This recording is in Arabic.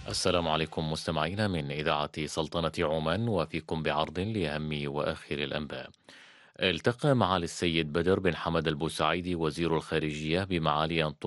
السلام عليكم مستمعينا من إذاعة سلطنة عمان، وفيكم بعرض لأهم وآخر الأنباء. التقى معالي السيد بدر بن حمد البوسعيدي وزير الخارجية بمعالي